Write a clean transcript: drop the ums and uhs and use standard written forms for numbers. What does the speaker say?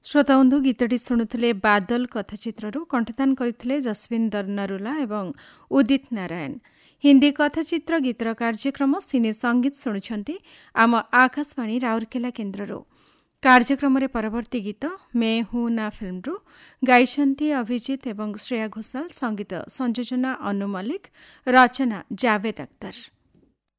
श्रोताबंधु गीतटी शुणुले बादल कथाचित्रु कंठदान करथिले जसविंदर नरुला एवं उदित नारायण। हिंदी कथाचित्र गीतर कार्यक्रम सिने संगीत शुणुछंती आम आकाशवाणी राउरकेला केन्द्ररू। कार्यक्रम रे परवर्ती गीत मैं हूं ना फिल्मरू गाइछंती अभिजीत एवं श्रेया घोषाल। संगीत संयोजना अनु मल्लिक, रचना जावेद अख्तर।